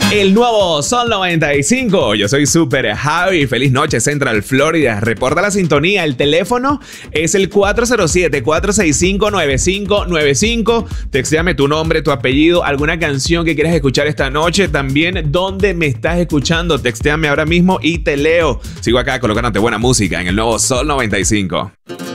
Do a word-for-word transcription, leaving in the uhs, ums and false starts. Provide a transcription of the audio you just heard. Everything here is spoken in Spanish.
El nuevo Sol noventa y cinco. Yo soy Super Javi. Feliz noche, Central Florida. Reporta la sintonía. El teléfono es el cuatro cero siete, cuatro seis cinco, nueve cinco nueve cinco. Textéame tu nombre, tu apellido, alguna canción que quieras escuchar esta noche. También dónde me estás escuchando. Textéame ahora mismo y te leo. Sigo acá colocándote buena música en el nuevo Sol noventa y cinco.